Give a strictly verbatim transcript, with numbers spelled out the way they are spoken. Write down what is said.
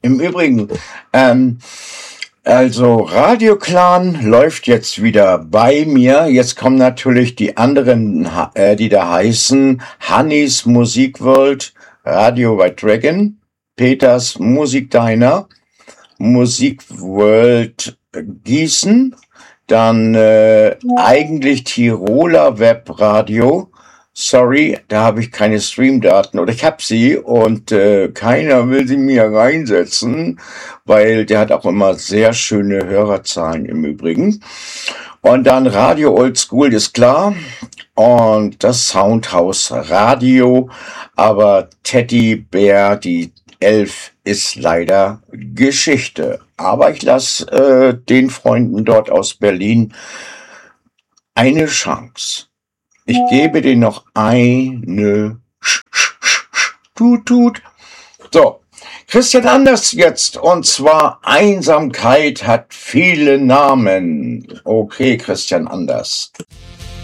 Im Übrigen, ähm, also Radio Clan läuft jetzt wieder bei mir. Jetzt kommen natürlich die anderen, äh, die da heißen Hannis Musikworld, Radio by Dragon, Peters Musikdiner, Musikworld Gießen, dann äh, eigentlich Tiroler Webradio. Sorry, da habe ich keine Streamdaten oder ich habe sie und äh, keiner will sie mir reinsetzen, weil der hat auch immer sehr schöne Hörerzahlen im Übrigen. Und dann Radio Old School ist klar und das Soundhouse Radio, aber Teddy Bear, die Elf, ist leider Geschichte. Aber ich lasse äh, den Freunden dort aus Berlin eine Chance. Ich gebe denen noch eine Sch Sch Sch Sch Tut Tut. So, Christian Anders jetzt, und zwar Einsamkeit hat viele Namen. Okay, Christian Anders.